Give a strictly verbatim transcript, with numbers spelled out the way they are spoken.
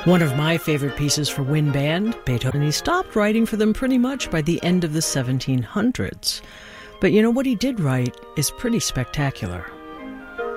One of my favorite pieces for wind band, Beethoven. He stopped writing for them pretty much by the end of the seventeen hundreds. But you know, what he did write is pretty spectacular.